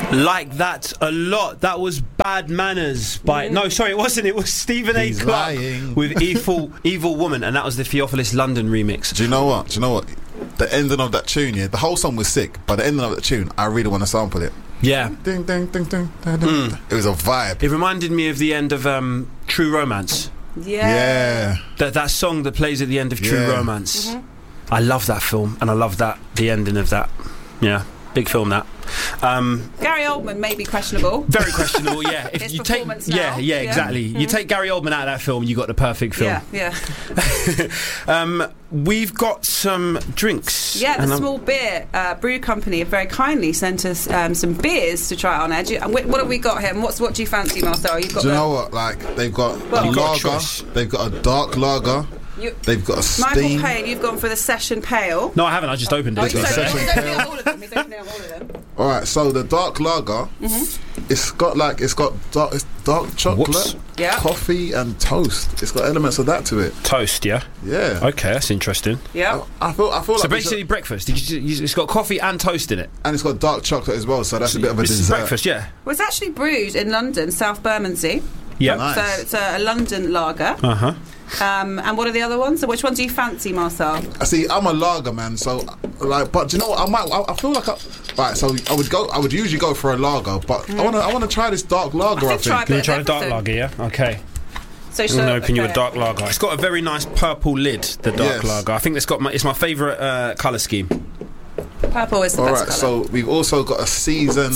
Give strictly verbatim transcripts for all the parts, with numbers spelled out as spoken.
Like that a lot. That was Bad Manners by... Mm. No, sorry, it wasn't. It was Stephen A. He's Clark lying. with Evil Evil Woman, and that was the Theophilus London remix. Do you know what? Do you know what? The ending of that tune, yeah, the whole song was sick, but the ending of the tune, I really want to sample it. Yeah. Ding, ding, ding, ding, ding, ding. Mm. It was a vibe. It reminded me of the end of um, True Romance. Yeah. Yeah. That that song that plays at the end of True Yeah. Romance. Mm-hmm. I love that film, and I love that the ending of that. Yeah, big film that. Um, Gary Oldman may be questionable. very questionable. Yeah, if His you take performance yeah, now. yeah, Yeah. exactly. Mm-hmm. You take Gary Oldman out of that film, you got the perfect film. Yeah, yeah. um, we've got some drinks. Yeah, and the I'm- Small Beer uh, Brew Company have very kindly sent us um, some beers to try on edge. What have we got here? And What's what do you fancy, Marcel? You've got Do you the, know what? Like, they've got Well, a You've got a lager, choice. they've got a dark lager, you, they've got a Michael steam. Payne. You've gone for the Session Pale. No, I haven't. I just opened Oh, it. he's got opening, Session he's opening Pale. up all of them. He's opening up all of them. All right, so the dark lager, Mm-hmm. it's got like it's got dark, it's dark chocolate, Whoops. Yeah. coffee, and toast. It's got elements of that to it. Toast, yeah. Yeah. Okay, that's interesting. Yeah. I feel, I feel So like we basically, should- breakfast. Did you, you, it's got coffee and toast in it. and it's got dark chocolate as well. So that's a bit of a This is dessert. breakfast, yeah. Well, it's actually brewed in London, South Bermondsey. Yeah. Nice. So it's a, a London lager. Uh huh. Um, and what are the other ones? So which one do you fancy, Marcel? I see. I'm a lager man, so like, but do you know what? I might. I, I feel like I, right. So I would go. I would usually go for a lager, but I want to. I want to try this dark lager. I I think try a think. bit You of try the dark everything. lager, yeah? Okay. So I'm shall- going to open you a okay. dark lager. It's got a very nice purple lid, the dark Yes. lager. I think it's got my, it's my favourite uh, colour scheme. Purple is the All best right. colour. So we've also got a season.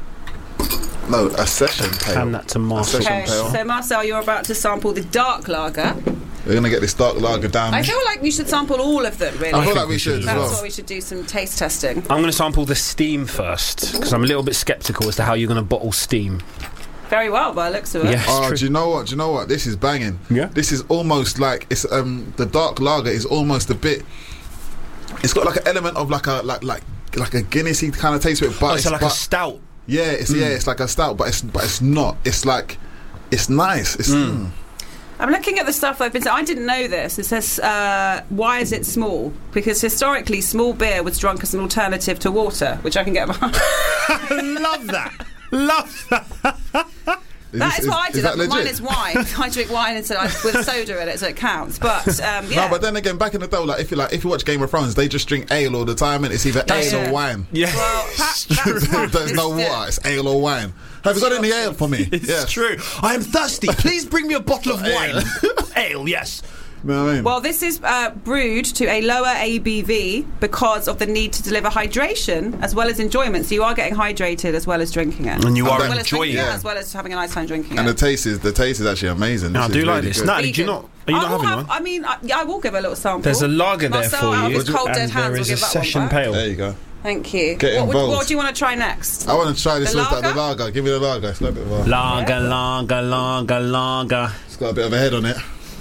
No, a session pale. Hand that to A Marcel. session Okay, pale. so Marcel, you're about to sample the dark lager. We're gonna get this dark lager down. I feel like you should sample all of them, really. I feel think like we we should should as That's well. what we should do, some taste testing. I'm going to sample the steam first, because I'm a little bit sceptical as to how you're going to bottle steam. Very well, by the looks of it. Yeah. Oh, True. do you know what? Do you know what? This is banging. Yeah. This is almost like it's um the dark lager is almost a bit. It's got like an element of like a like like like a Guinnessy kind of taste to it, but Oh, it's so like but, a stout. yeah, it's yeah, it's like a stout, but it's but it's not. It's like it's nice. It's mm. I'm looking at the stuff I've been saying. I didn't know this. It says, uh, why is it small? Because historically, small beer was drunk as an alternative to water, which I can get behind. Love that. Love that. Is That this- is what I do. that That, mine legit? is wine. I drink wine instead of, with soda in it, so it counts. But um, yeah. No, but then again, back in the day, like if you like, if you watch Game of Thrones, they just drink ale all the time, and it's either That's ale it. or wine. Yeah. well, that, that's what There's this no did. water. It's ale or wine. Have you got any ale for me? It's Yes. true. I am thirsty. Please bring me a bottle of wine. Ale, yes. You know what I mean? Well, this is uh, brewed to a lower A B V because of the need to deliver hydration as well as enjoyment. So you are getting hydrated as well as drinking it. And you And are then- as well as enjoying drinking it. it, as well as having a nice time drinking and it. the taste is the taste is actually amazing. No, I This do is like really this. good. Natalie, do you Vegan. not? Are you I not will having have, one? I mean, I, yeah, I will give a little sample. There's a lager there Marcel, for out of you, his cold dead and hands there will is a give that one session back. pale. There you go. Thank you. Get What, would, involved. what do you want to try next? I want to try this The with that, the lager? lager. Give me the lager. It's got a bit of a, Lager, lager, lager, lager. it's got a bit of a head on it.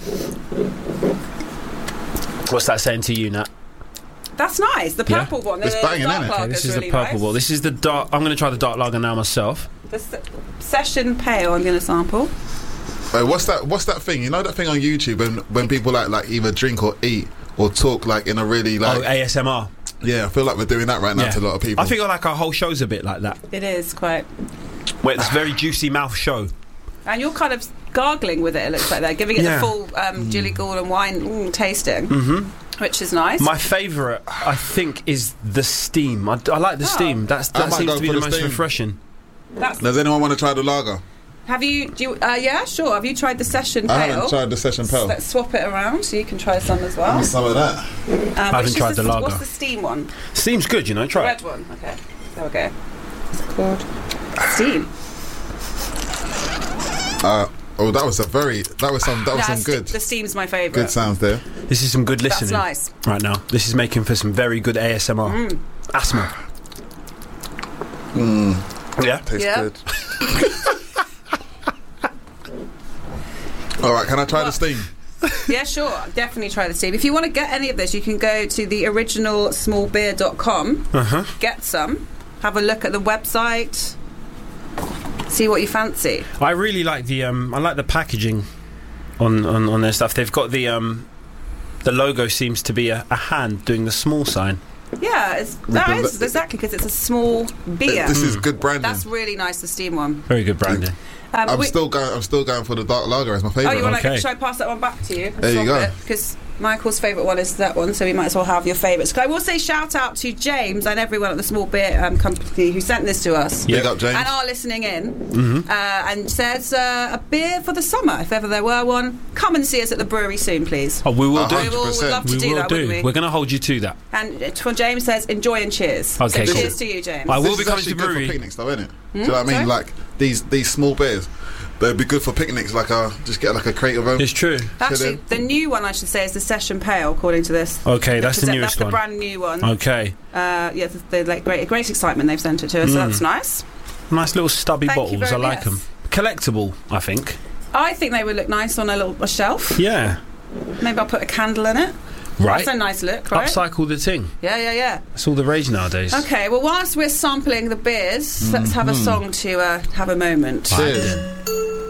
What's that saying to you, Nat? That's nice. The Yeah. purple one. It's the banging, dark isn't it? lager Okay, this is really the purple nice. one. This is the dark. I'm going to try the dark lager now myself. The se- session pale. I'm going to sample. Wait, what's that? What's that thing? You know that thing on YouTube when when people like like either drink or eat or talk like in a really like Oh, A S M R. yeah. I feel like we're doing that right now Yeah. to a lot of people. I think like our whole show's a bit like that. It is quite. Where it's a very juicy mouth show. And you're kind of gargling with it. It looks like they're giving it Yeah. the full um, Gilly Gould and wine mm, tasting, mm-hmm. which is nice. My favourite, I think, is the steam. I, I like the Oh. steam. That's, I that might seems go to be for the the most steam. refreshing. That's, Does anyone want to try the lager? have you? Do you? Uh, yeah, sure. Have you tried the session I pale? haven't tried the session pale. Let's swap it around so you can try some as well. Some of that. Um, which haven't is tried the lager. What's the steam one? Steam's good, you know. The Try red it. one. Okay. There we go. What's it called? Steam. Uh, oh, that was a very that was some that was Nah, some ste- good The steam's my favourite. good sounds there. This is some good That's listening nice. right now. This is making for some very good A S M R. Mm. Asthma. Yeah. Tastes Yeah. good. All right, can I try the steam? Yeah, sure. Definitely try the steam. If you want to get any of this, you can go to the original small beer dot com, Uh-huh. get some, have a look at the website, see what you fancy. I really like the um I like the packaging on, on, on their stuff. They've got the um the logo seems to be a, a hand doing the small sign. Yeah, it's, that With the- is exactly because it's a small beer. This is good branding. That's really nice, the steam one. Very good branding. Um, I'm we- still going. I'm still going for the dark lager as my Oh, favourite. you want Okay. to? Should I pass that one back to you? There you go. Because Michael's favourite one is that one, so we might as well have your favourites. I will say shout out to James and everyone at the small beer um, company who sent this to us. Big up, James. And are listening in, mm-hmm. uh, and says uh, a beer for the summer, if ever there were one. Come and see us at the brewery soon, please. Oh, we will Uh-huh. do. We will, would love to We do will that, do. wouldn't we? We're going to hold you to that. And uh, for James says, enjoy and cheers. Okay, so cool. cheers to you, James. I will This be is coming actually to the good brewery. for picnics, though, isn't it? Do you know what I mean? sorry? Like these these small beers, they'd be good for picnics. Like a just get like a crate of them. It's true. Actually, the new one I should say is the Session Pale, according to this. Okay, that's the That's newest the one. brand new one. Okay. Uh, yeah, the, the, like great, great excitement they've sent it to us, so that's nice. Nice little stubby Thank you bottles. I very like much. them. Collectible, I think. I think they would look nice on a little a shelf. Yeah. Maybe I'll put a candle in it. Right. That's a nice look, right? Upcycle the thing. Yeah, yeah, yeah. That's all the rage nowadays. Okay, well, whilst we're sampling the beers, let's have a song to uh, have a moment. Cheers.